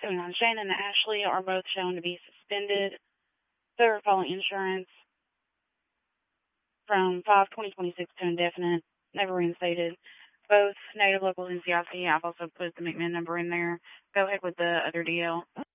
going on? Shane and Ashley are both shown to be suspended. They're filing insurance from 5/20/26 to indefinite, never reinstated. Both native locals in CIC. I've also put the McMahon number in there. Go ahead with the other deal.